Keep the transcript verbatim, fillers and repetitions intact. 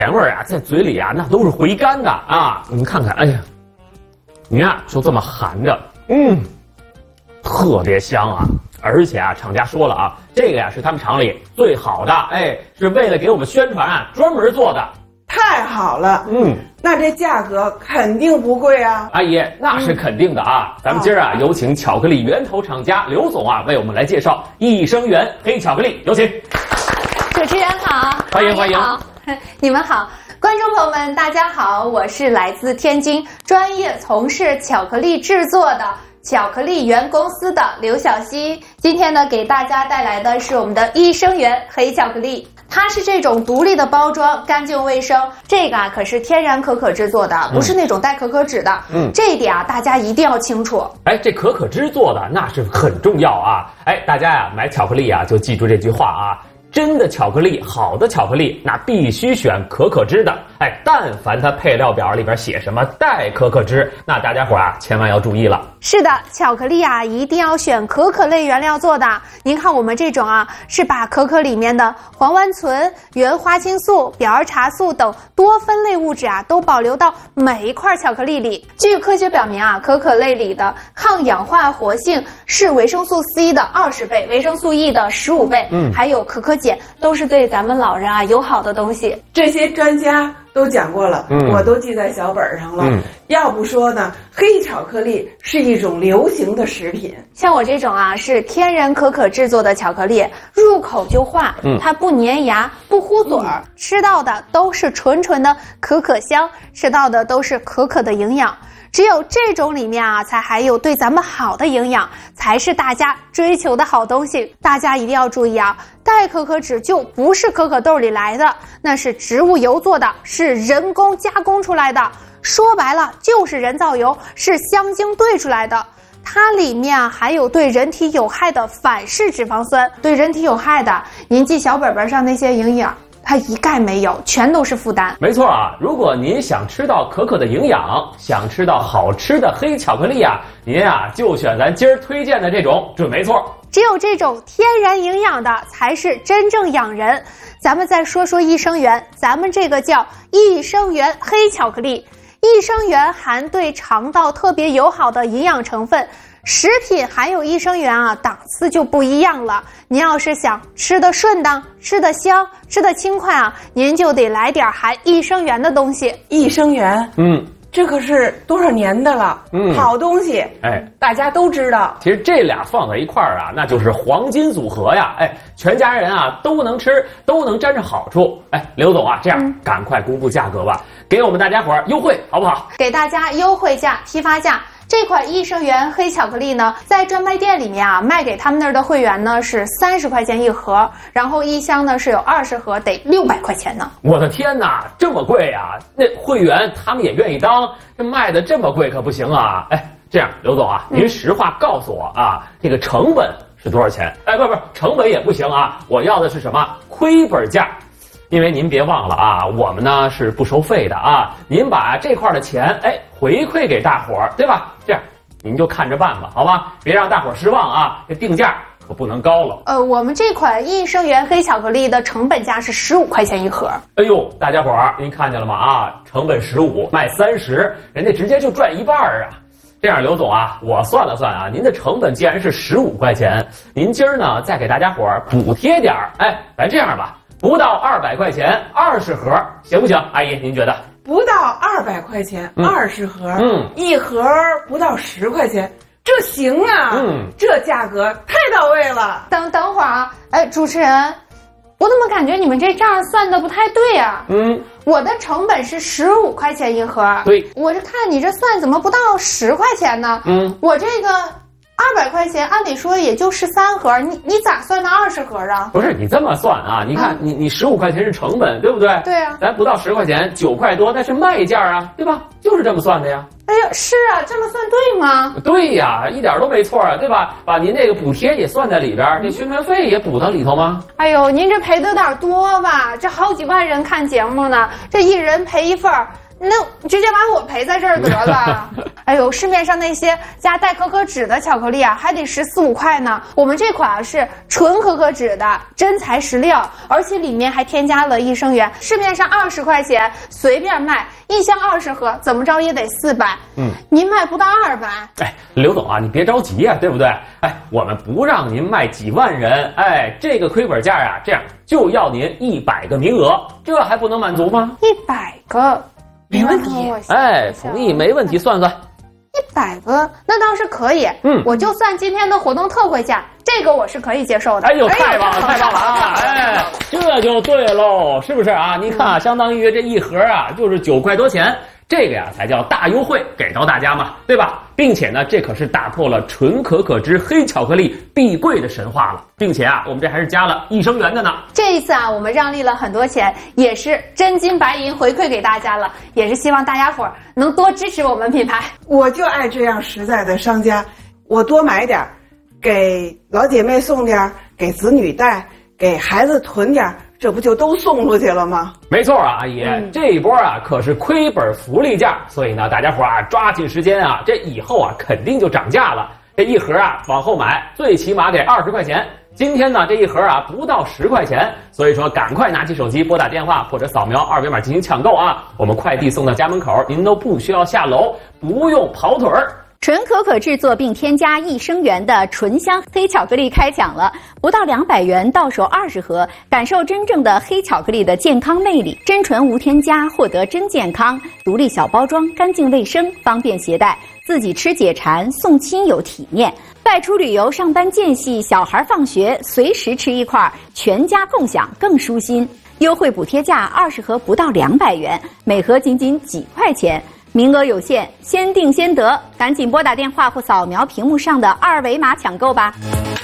甜味儿啊，在嘴里啊，那都是回甘的啊！您看看，哎呀，您啊就这么含着，嗯，特别香啊！而且啊，厂家说了啊，这个呀是他们厂里最好的，哎，是为了给我们宣传啊专门做的。 太好了，嗯，那这价格肯定不贵啊！ 阿姨，那是肯定的啊！嗯、咱们今儿啊，有请巧克力源头厂家刘总啊，为我们来介绍益生元黑巧克力，有请。 主持人好， 欢迎欢迎， 好，你们好，观众朋友们大家好，我是来自天津，专业从事巧克力制作的巧克力源公司的刘晓溪。今天呢，给大家带来的是我们的益生元黑巧克力。它是这种独立的包装，干净卫生。这个啊可是天然可可制作的，不是那种带可可脂的。嗯，这一点啊大家一定要清楚。 哎，这可可脂做的那是很重要啊！哎，大家呀买巧克力啊就记住这句话啊。真的巧克力，好的巧克力，那必须选可可脂的。哎，但凡它配料表里边写什么带可可脂，那大家伙啊千万要注意了。 是的，巧克力啊一定要选可可类原料做的。您看我们这种啊，是把可可里面的黄烷醇、原花青素、表儿茶素等多酚类物质啊都保留到每一块巧克力里。据科学表明啊，可可类里的抗氧化活性是维生素 C 的二十倍，维生素 E 的十五倍，嗯，还有可可碱都是对咱们老人啊友好的东西。 这些专家都讲过了，嗯，我都记在小本上了。嗯，要不说呢，黑巧克力是一种流行的食品。 像我这种啊，是天然可可制作的巧克力，入口就化，嗯，它不粘牙，不糊嘴儿，嗯，吃到的都是纯纯的可可香，吃到的都是可可的营养。只有这种里面啊，才含有对咱们好的营养，才是大家追求的好东西。大家一定要注意啊，带可可脂就不是可可豆里来的，那是植物油做的，是人工加工出来的。说白了就是人造油，是香精兑出来的。它里面啊含有对人体有害的反式脂肪酸，对人体有害的，您记小本本上那些营养。它一概没有，全都是负担。 没错啊，如果您想吃到可可的营养，想吃到好吃的黑巧克力啊，您啊就选咱今儿推荐的这种，准没错。 只有这种天然营养的才是真正养人。咱们再说说益生元，咱们这个叫益生元黑巧克力。益生元含对肠道特别友好的营养成分。食品含有益生元啊，档次就不一样了。您要是想吃得顺当、吃得香、吃得轻快啊，您就得来点含益生元的东西。 益生元，嗯，这可是多少年的了，嗯，好东西，哎，大家都知道。 其实这俩放在一块儿啊，那就是黄金组合呀，哎，全家人啊都能吃，都能沾着好处。哎，刘总啊，这样、嗯、赶快公布价格吧，给我们大家伙儿优惠好不好？ 给大家优惠价、批发价。这款益生元黑巧克力呢，在专卖店里面啊，卖给他们那儿的会员呢是三十块钱一盒，然后一箱呢是有二十盒，得六百块钱呢。 我的天哪，这么贵啊！那会员他们也愿意当，这卖的这么贵可不行啊！哎，这样，刘总啊，您实话告诉我啊，这个成本是多少钱？哎，不不，成本也不行啊，我要的是什么？亏本价。因为您别忘了啊，我们呢是不收费的啊，您把这块的钱哎回馈给大伙儿，对吧？这样您就看着办吧，好吧？别让大伙儿失望啊，这定价可不能高了。 呃，我们这款益生元黑巧克力的成本价是十五块钱一盒。 哎呦，大家伙儿您看见了吗？啊，成本十五，卖三十，人家直接就赚一半啊。这样，刘总啊，我算了算啊，您的成本既然是十五块钱，您今儿呢再给大家伙儿补贴点儿，哎，咱这样吧。不到二百块钱，二十盒，行不行？阿姨，您觉得？ 不到二百块钱，二十盒，嗯，一盒不到十块钱，这行啊，嗯，这价格太到位了。 等等会儿啊，哎，主持人，我怎么感觉你们这账算的不太对啊？嗯，我的成本是十五块钱一盒， 对， 我是看你这算怎么不到十块钱呢？嗯，我这个。二百块钱，按理说也就十三盒，你你咋算到二十盒啊？ 不是你这么算啊？你看、嗯、你你十五块钱是成本，对不对？ 对啊， 咱不到十块钱，九块多那是卖价啊，对吧？就是这么算的呀。 哎呀，是啊，这么算对吗？ 对呀，一点都没错啊，对吧？把您这个补贴也算在里边，这宣传费也补到里头吗？ 哎呦，您这赔的有点多吧？这好几万人看节目呢，这一人赔一份儿。 那直接把我赔在这儿得了。哎呦，市面上那些加代可可脂的巧克力啊，还得十四五块呢。我们这款啊是纯可可脂的，真材实料，而且里面还添加了益生元。市面上二十块钱随便卖，一箱二十盒，怎么着也得四百。嗯，您卖不到二百。 哎，刘总啊，你别着急呀、啊，对不对？哎，我们不让您卖几万人，哎，这个亏本价呀、啊，这样就要您一百个名额，这还不能满足吗？ 一百个。 没问题， 哎，同意，没问题，算算， 一百个那倒是可以，嗯，我就算今天的活动特惠价，这个我是可以接受的。 哎呦，太棒了，太棒了啊！哎，这就对喽，是不是啊？你看啊，相当于这一盒啊，就是九块多钱。这个呀才叫大优惠给到大家嘛，对吧？并且呢，这可是打破了纯可可脂黑巧克力必贵的神话了，并且啊，我们这还是加了益生元的呢。 这一次啊，我们让利了很多钱，也是真金白银回馈给大家了，也是希望大家伙儿能多支持我们品牌。 我就爱这样实在的商家，我多买点，给老姐妹送点，给子女带，给孩子囤点。这不就都送出去了吗？ 没错啊，阿姨，嗯、这一波啊可是亏本福利价，所以呢，大家伙啊抓紧时间啊，这以后啊肯定就涨价了。这一盒啊往后买，最起码得二十块钱。今天呢这一盒啊不到十块钱，所以说赶快拿起手机拨打电话或者扫描二维码进行抢购啊，我们快递送到家门口，您都不需要下楼，不用跑腿儿。 纯可可制作并添加益生元的醇香黑巧克力开抢了，不到两百元到手二十盒，感受真正的黑巧克力的健康魅力。真纯无添加，获得真健康，独立小包装，干净卫生，方便携带，自己吃解馋，送亲友体面。外出旅游、上班间隙、小孩放学，随时吃一块，全家共享更舒心。优惠补贴价二十盒不到两百元，每盒仅仅几块钱。名额有限，先定先得，赶紧拨打电话或扫描屏幕上的二维码抢购吧。